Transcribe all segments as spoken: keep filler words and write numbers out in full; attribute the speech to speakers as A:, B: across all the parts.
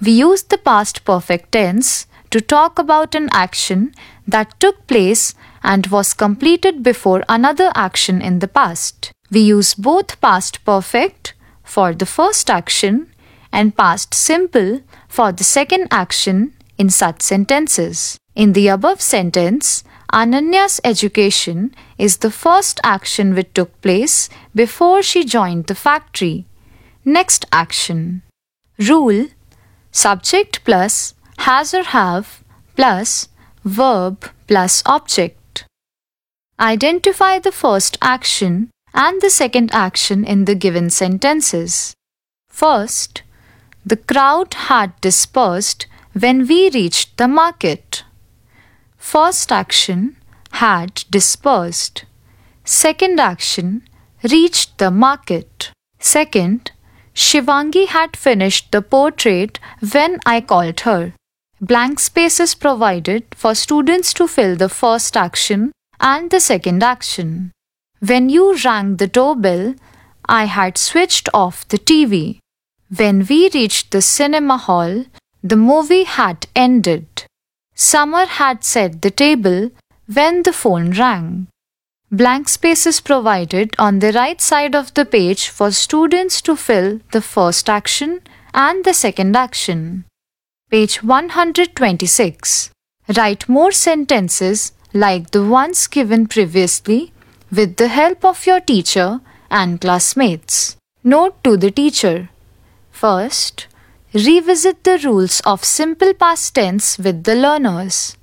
A: We use the past perfect tense to talk about an action that took place and was completed before another action in the past. We use both past perfect for the first action and past simple for the second action in such sentences. In the above sentence, Ananya's education is the first action which took place before she joined the factory. Next action. Rule: subject plus has or have plus verb plus object. Identify the first action and the second action in the given sentences. First, the crowd had dispersed when we reached the market. First action, had dispersed. Second action, reached the market. Second, Shivangi had finished the portrait when I called her. Blank space is provided for students to fill the first action and the second action. When you rang the doorbell, I had switched off the T V. When we reached the cinema hall, the movie had ended. Summer had set the table when the phone rang. Blank space is provided on the right side of the page for students to fill the first action and the second action. Page one hundred twenty-six. Write more sentences like the ones given previously with the help of your teacher and classmates. Note to the teacher. First, revisit the rules of simple past tense with the learners.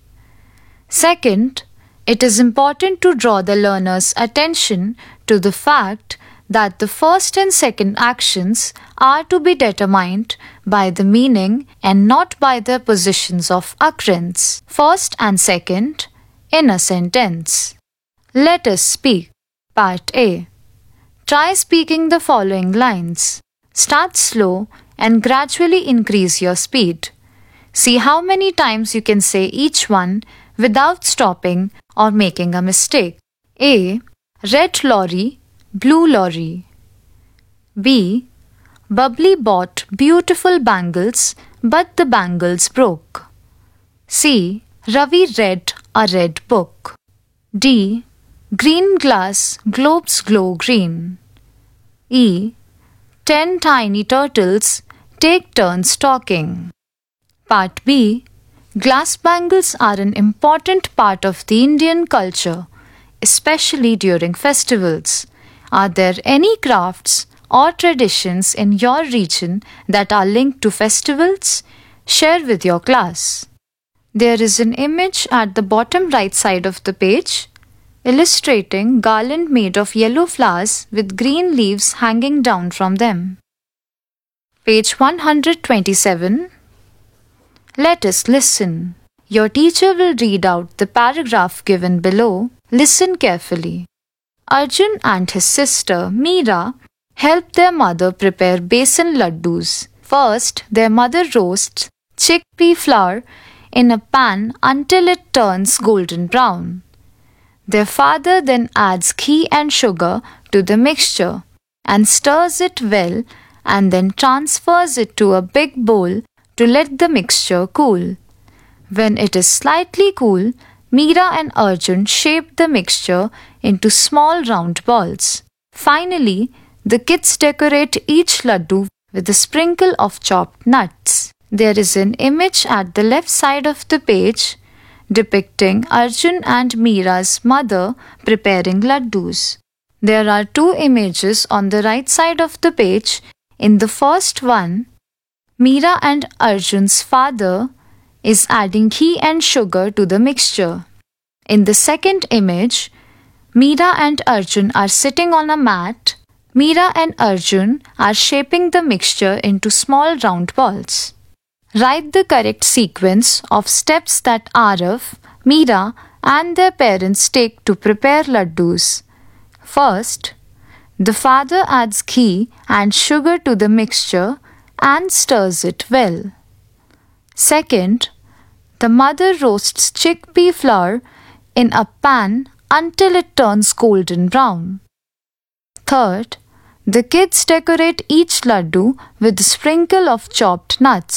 A: Second, it is important to draw the learner's attention to the fact that the first and second actions are to be determined by the meaning and not by their positions of occurrence. First and second in a sentence. Let us speak. Part A. Try speaking the following lines. Start slow and gradually increase your speed. See how many times you can say each one without stopping or making a mistake. A. Red lorry, blue lorry. B. Bubbly bought beautiful bangles, but the bangles broke. C. Ravi read a red book. D. Green glass globes glow green. E. Ten tiny turtles take turns talking. Part B. Glass bangles are an important part of the Indian culture, especially during festivals. Are there any crafts or traditions in your region that are linked to festivals? Share with your class. There is an image at the bottom right side of the page illustrating garland made of yellow flowers with green leaves hanging down from them. Page one hundred twenty-seven. Let us listen. Your teacher will read out the paragraph given below. Listen carefully. Arjun and his sister Meera helped their mother prepare besan laddus. First, their mother roasts chickpea flour in a pan until it turns golden brown. Their father then adds ghee and sugar to the mixture and stirs it well and then transfers it to a big bowl to let the mixture cool. When it is slightly cool, Meera and Arjun shape the mixture into small round balls. Finally, the kids decorate each laddu with a sprinkle of chopped nuts. There is an image at the left side of the page depicting Arjun and Meera's mother preparing laddus. There are two images on the right side of the page. In the first one, Meera and Arjun's father is adding ghee and sugar to the mixture. In the second image, Meera and Arjun are sitting on a mat. Meera and Arjun are shaping the mixture into small round balls. Write the correct sequence of steps that Arav, Meera and their parents take to prepare laddus. First, the father adds ghee and sugar to the mixture and stirs it well. Second, the mother roasts chickpea flour in a pan until it turns golden brown. Third, the kids decorate each laddu with a sprinkle of chopped nuts.